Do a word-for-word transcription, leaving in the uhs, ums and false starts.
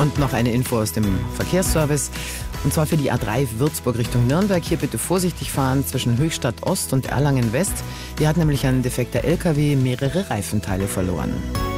Und noch eine Info aus dem Verkehrsservice. Und zwar für die A drei Würzburg Richtung Nürnberg. Hier bitte vorsichtig fahren zwischen Höchstadt Ost und Erlangen West. Hier hat nämlich ein defekter L K W mehrere Reifenteile verloren.